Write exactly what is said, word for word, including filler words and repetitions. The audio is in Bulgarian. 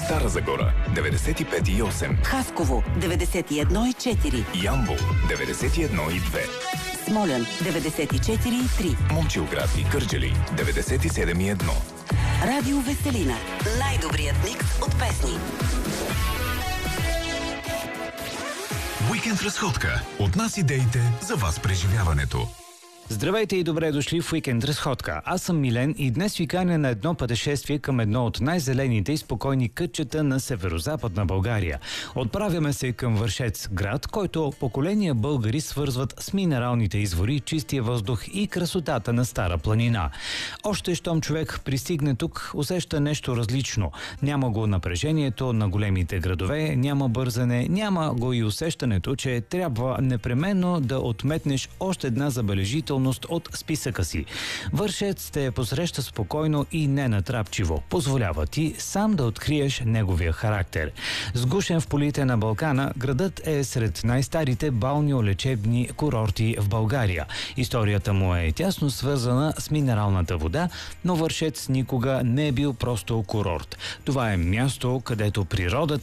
Стара Загора деветдесет и пет и осем, Хасково деветдесет и едно и четири, Ямбол деветдесет и едно и две, Смолян деветдесет и четири и три, Момчилград и Кърджали деветдесет и седем и едно. Радио Веселина. Най-добрият микс от песни. Уикенд разходка. От нас идеите, за вас преживяването. Здравейте и добре дошли в Уикенд разходка. Аз съм Милен и днес ви каня на едно пътешествие към едно от най-зелените и спокойни кътчета на северозападна България. Отправяме се към Вършец, град, който поколения българи свързват с минералните извори, чистия въздух и красотата на Стара планина. Още щом човек пристигне тук, усеща нещо различно. Няма го напрежението на големите градове, няма бързане, няма го и усещането, че трябва непременно да отметнеш още една забележителност от списъка си. Вършец те посреща спокойно и ненатрапчиво. Позволява ти сам да откриеш неговия характер. Сгушен в полите на Балкана, градът е сред най-старите балнеолечебни курорти в България. Историята му е тясно свързана с минералната вода, но Вършец никога не е бил просто курорт. Това е място, където природата